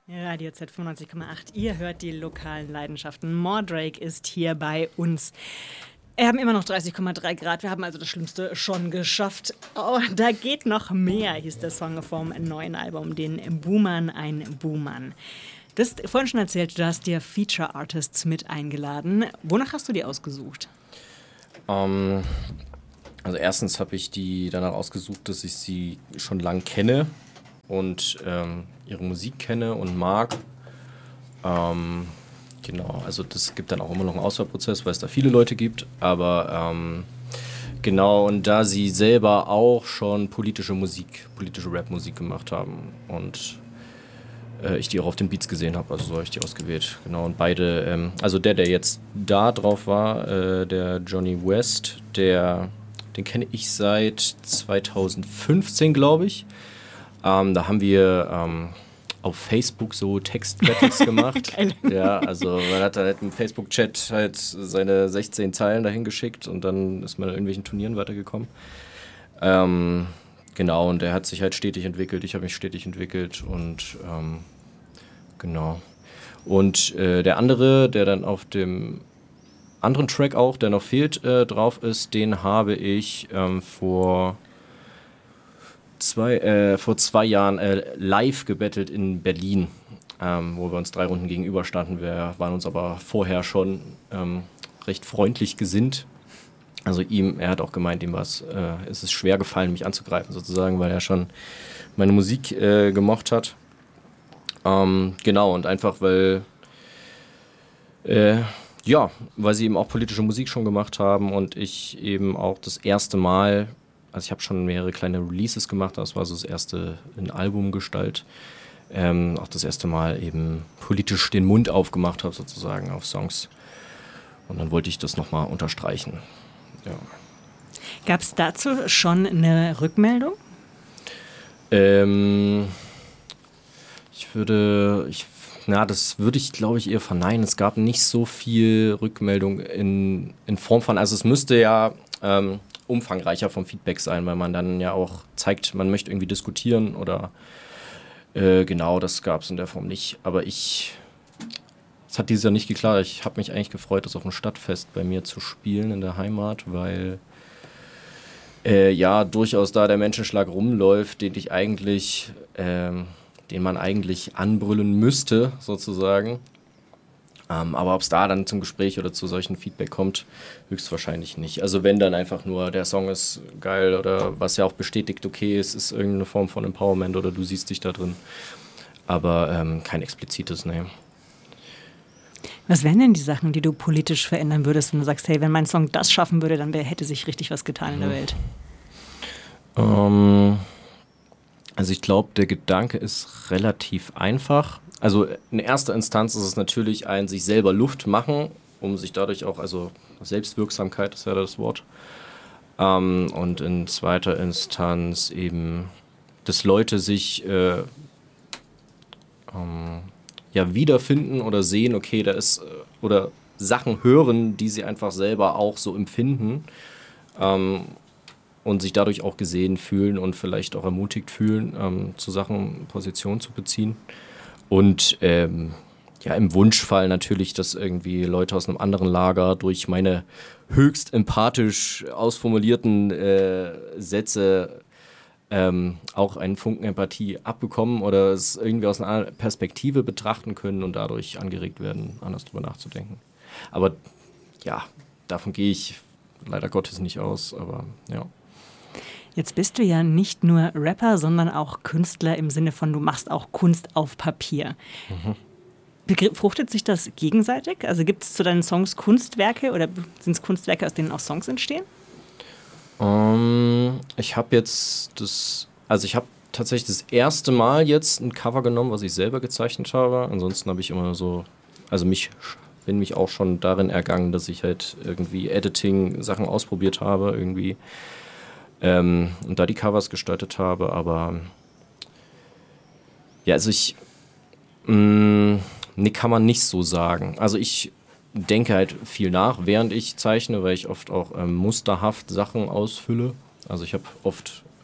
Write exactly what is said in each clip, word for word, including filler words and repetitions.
Radio Z fünfundneunzig Komma acht, ihr hört die lokalen Leidenschaften. Mordrake ist hier bei uns. Wir haben immer noch dreißig Komma drei Grad, wir haben also das Schlimmste schon geschafft. Oh, da geht noch mehr, hieß der Song vom neuen Album, den Boomern ein Boomern. Du hast vorhin schon erzählt, du hast dir Feature Artists mit eingeladen. Wonach hast du die ausgesucht? Um, also erstens habe ich die danach ausgesucht, dass ich sie schon lang kenne und ähm, ihre Musik kenne und mag. Ähm, genau, also das gibt dann auch immer noch einen Auswahlprozess, weil es da viele Leute gibt, aber ähm, genau, und da sie selber auch schon politische Musik, politische Rap-Musik gemacht haben und äh, ich die auch auf den Beats gesehen habe, also so habe ich die ausgewählt. Genau, und beide, ähm, also der, der jetzt da drauf war, äh, der Johnny West, der, den kenne ich seit zweitausendfünfzehn, glaube ich. Ähm, da haben wir ähm, auf Facebook so Textbattles gemacht. Ja, also man hat dann halt im Facebook-Chat halt seine sechzehn Zeilen dahin geschickt und dann ist man in irgendwelchen Turnieren weitergekommen. Ähm, genau, und der hat sich halt stetig entwickelt, ich habe mich stetig entwickelt und ähm, genau. Und äh, der andere, der dann auf dem anderen Track auch, der noch fehlt, äh, drauf ist, den habe ich ähm, vor... Zwei, äh, vor zwei Jahren äh, live gebettelt in Berlin, ähm, wo wir uns drei Runden gegenüberstanden. Wir waren uns aber vorher schon ähm, recht freundlich gesinnt. Also ihm, er hat auch gemeint, ihm war es, äh, es ist schwer gefallen, mich anzugreifen sozusagen, weil er schon meine Musik äh, gemocht hat. Ähm, genau, und einfach, weil äh, ja, weil sie eben auch politische Musik schon gemacht haben und ich eben auch das erste Mal, also ich habe schon mehrere kleine Releases gemacht, das war so das erste in Albumgestalt. Ähm, auch das erste Mal eben politisch den Mund aufgemacht habe, sozusagen, auf Songs. Und dann wollte ich das nochmal unterstreichen. Ja. Gab es dazu schon eine Rückmeldung? Ähm, ich würde, ich, na, das würde ich, glaube ich, eher verneinen. Es gab nicht so viel Rückmeldung in, in Form von, also es müsste ja... Ähm, umfangreicher vom Feedback sein, weil man dann ja auch zeigt, man möchte irgendwie diskutieren oder äh, genau, das gab es in der Form nicht. Aber ich, es hat dieses Jahr nicht geklappt. Ich habe mich eigentlich gefreut, das auf dem Stadtfest bei mir zu spielen in der Heimat, weil äh, ja durchaus da der Menschenschlag rumläuft, den ich eigentlich, äh, den man eigentlich anbrüllen müsste, sozusagen. Um, aber ob es da dann zum Gespräch oder zu solchen Feedback kommt, höchstwahrscheinlich nicht. Also wenn dann einfach nur, der Song ist geil oder was ja auch bestätigt, okay, es ist irgendeine Form von Empowerment oder du siehst dich da drin. Aber ähm, kein explizites, ne. Was wären denn die Sachen, die du politisch verändern würdest, wenn du sagst, hey, wenn mein Song das schaffen würde, dann wär, hätte sich richtig was getan in der Welt? Um, also ich glaube, der Gedanke ist relativ einfach. Also in erster Instanz ist es natürlich ein sich selber Luft machen, um sich dadurch auch, also Selbstwirksamkeit ist ja das Wort. Ähm, und in zweiter Instanz eben, dass Leute sich äh, ähm, ja, wiederfinden oder sehen, okay, da ist, oder Sachen hören, die sie einfach selber auch so empfinden ähm, und sich dadurch auch gesehen fühlen und vielleicht auch ermutigt fühlen, ähm, zu Sachen Position zu beziehen. Und ähm, ja, im Wunschfall natürlich, dass irgendwie Leute aus einem anderen Lager durch meine höchst empathisch ausformulierten äh, Sätze ähm, auch einen Funken Empathie abbekommen oder es irgendwie aus einer Perspektive betrachten können und dadurch angeregt werden, anders drüber nachzudenken. Aber ja, davon gehe ich leider Gottes nicht aus, aber ja. Jetzt bist du ja nicht nur Rapper, sondern auch Künstler im Sinne von, du machst auch Kunst auf Papier. Mhm. Befruchtet sich das gegenseitig? Also gibt es zu deinen Songs Kunstwerke oder sind es Kunstwerke, aus denen auch Songs entstehen? Um, ich habe jetzt das, also ich habe tatsächlich das erste Mal jetzt ein Cover genommen, was ich selber gezeichnet habe. Ansonsten habe ich immer so, also mich, bin mich auch schon darin ergangen, dass ich halt irgendwie Editing-Sachen ausprobiert habe, irgendwie. Ähm, und da die Covers gestaltet habe, aber ja, also ich, mh, nee, kann man nicht so sagen. Also ich denke halt viel nach, während ich zeichne, weil ich oft auch ähm, musterhaft Sachen ausfülle. Also ich habe oft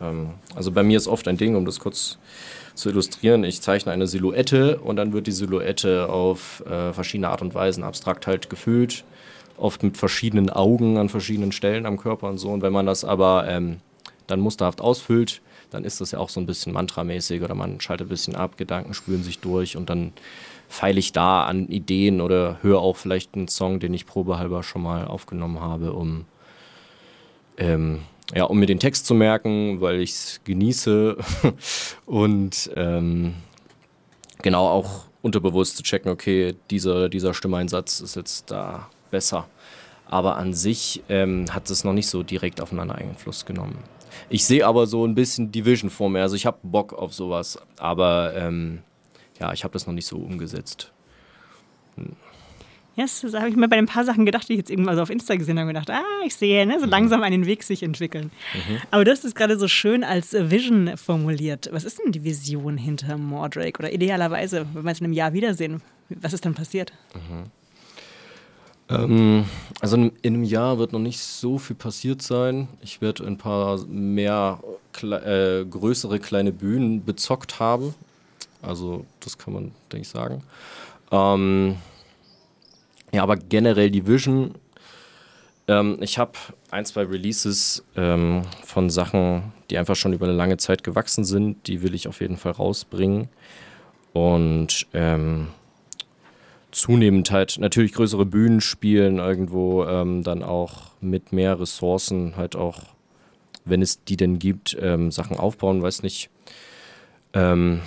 Ähm, also bei mir ist oft ein Ding, um das kurz zu illustrieren, ich zeichne eine Silhouette und dann wird die Silhouette auf äh, verschiedene Art und Weisen abstrakt halt gefüllt, oft mit verschiedenen Augen an verschiedenen Stellen am Körper und so. Und wenn man das aber ähm, dann musterhaft ausfüllt, dann ist das ja auch so ein bisschen mantramäßig oder man schaltet ein bisschen ab, Gedanken spüren sich durch und dann feile ich da an Ideen oder höre auch vielleicht einen Song, den ich probehalber schon mal aufgenommen habe, um, ähm, ja, um mir den Text zu merken, weil ich es genieße und ähm, genau auch unterbewusst zu checken, okay, dieser, dieser Stimmeinsatz ist jetzt da besser. Aber an sich ähm, hat es noch nicht so direkt aufeinander Einfluss genommen. Ich sehe aber so ein bisschen Division vor mir, also ich habe Bock auf sowas, aber ähm, ja, ich habe das noch nicht so umgesetzt. Hm. Ja, yes, das habe ich mir bei ein paar Sachen gedacht, die ich jetzt irgendwann so auf Insta gesehen habe und gedacht, ah, ich sehe, ne, so langsam einen Weg sich entwickeln. Mhm. Aber du hast es gerade so schön als Vision formuliert. Was ist denn die Vision hinter Mordrake? Oder idealerweise, wenn wir es in einem Jahr wiedersehen, was ist dann passiert? Mhm. Ähm, also in, in einem Jahr wird noch nicht so viel passiert sein. Ich werde ein paar mehr kle- äh, größere kleine Bühnen bezockt haben. Also das kann man, denke ich, sagen. Ähm, ja, aber generell die Vision. Ähm, ich habe ein, zwei Releases ähm, von Sachen, die einfach schon über eine lange Zeit gewachsen sind. Die will ich auf jeden Fall rausbringen. Und ähm, zunehmend halt natürlich größere Bühnen spielen, irgendwo ähm, dann auch mit mehr Ressourcen halt auch, wenn es die denn gibt, ähm, Sachen aufbauen, weiß nicht. Ähm,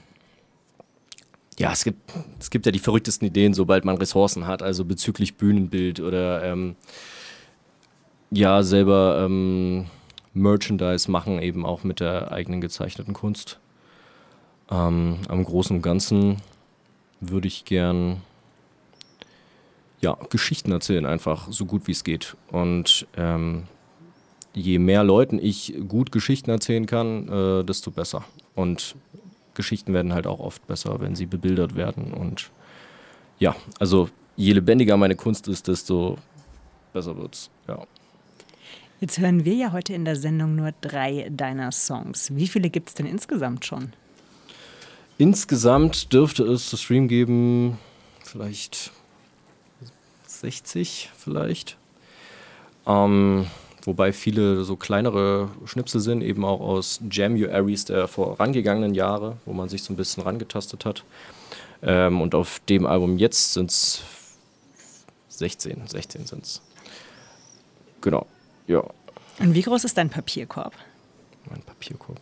ja, es gibt, es gibt ja die verrücktesten Ideen, sobald man Ressourcen hat, also bezüglich Bühnenbild oder ähm, ja, selber ähm, Merchandise machen, eben auch mit der eigenen gezeichneten Kunst. Ähm, am Großen und Ganzen würde ich gern ja, Geschichten erzählen, einfach so gut wie es geht. Und ähm, je mehr Leuten ich gut Geschichten erzählen kann, äh, desto besser. Und Geschichten werden halt auch oft besser, wenn sie bebildert werden. Und ja, also je lebendiger meine Kunst ist, desto besser wird's. Ja. Jetzt hören wir ja heute in der Sendung nur drei deiner Songs. Wie viele gibt es denn insgesamt schon? Insgesamt dürfte es zu Stream geben, vielleicht sechzig vielleicht. Ähm, wobei viele so kleinere Schnipsel sind, eben auch aus Jamuaries der vorangegangenen Jahre, wo man sich so ein bisschen rangetastet hat. Ähm, und auf dem Album jetzt sind es sechzehn, sechzehn sind es. Genau, ja. Und wie groß ist dein Papierkorb? Mein Papierkorb.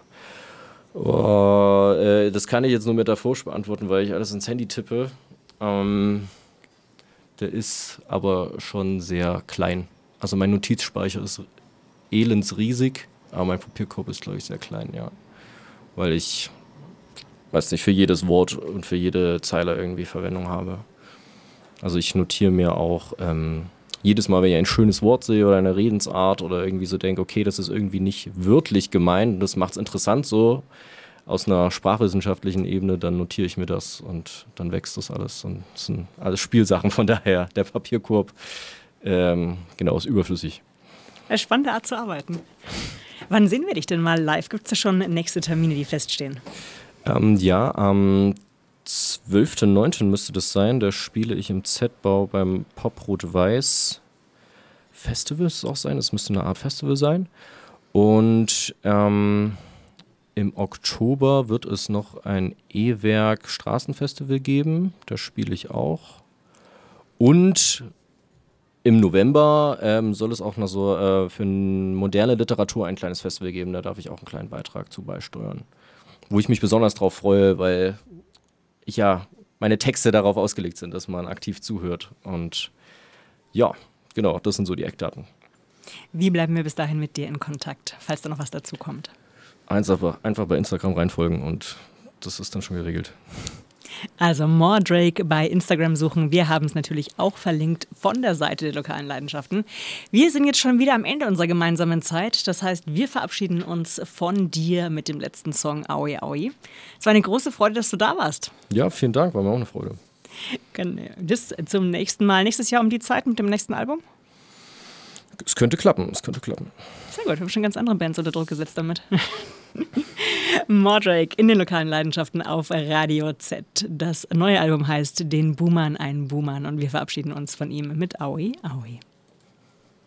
Oh, äh, das kann ich jetzt nur metaphorisch beantworten, weil ich alles ins Handy tippe. Ähm, der ist aber schon sehr klein. Also mein Notizspeicher ist elendsriesig, aber mein Papierkorb ist, glaube ich, sehr klein, ja. Weil ich, weiß nicht, für jedes Wort und für jede Zeile irgendwie Verwendung habe. Also ich notiere mir auch ähm, jedes Mal, wenn ich ein schönes Wort sehe oder eine Redensart oder irgendwie so denke, okay, das ist irgendwie nicht wörtlich gemeint, das macht es interessant so aus einer sprachwissenschaftlichen Ebene, dann notiere ich mir das und dann wächst das alles. Und das sind alles Spielsachen, von daher der Papierkorb, ähm, genau, ist überflüssig. Eine spannende Art zu arbeiten. Wann sehen wir dich denn mal live? Gibt es da schon nächste Termine, die feststehen? Ähm, ja, am zwölften neunten müsste das sein. Da spiele ich im Z-Bau beim Pop-Rot-Weiß Festival, ist es auch sein. Das müsste eine Art Festival sein. Und ähm, im Oktober wird es noch ein E-Werk Straßenfestival geben. Da spiele ich auch. Und im November ähm, soll es auch noch so äh, für moderne Literatur ein kleines Festival geben. Da darf ich auch einen kleinen Beitrag zu beisteuern. Wo ich mich besonders drauf freue, weil ich ja, meine Texte darauf ausgelegt sind, dass man aktiv zuhört. Und ja, genau, das sind so die Eckdaten. Wie bleiben wir bis dahin mit dir in Kontakt, falls da noch was dazu kommt? Einfach, einfach bei Instagram reinfolgen und das ist dann schon geregelt. Also Mordrake bei Instagram suchen. Wir haben es natürlich auch verlinkt von der Seite der lokalen Leidenschaften. Wir sind jetzt schon wieder am Ende unserer gemeinsamen Zeit. Das heißt, wir verabschieden uns von dir mit dem letzten Song Aoi Aoi. Es war eine große Freude, dass du da warst. Ja, vielen Dank, war mir auch eine Freude. Bis zum nächsten Mal. Nächstes Jahr um die Zeit mit dem nächsten Album? es könnte klappen, es könnte klappen. Sehr gut, wir haben schon ganz andere Bands unter Druck gesetzt damit. Mordrake in den lokalen Leidenschaften auf Radio Z. Das neue Album heißt Den Boomern ein Boomern und wir verabschieden uns von ihm mit Aui, Aui.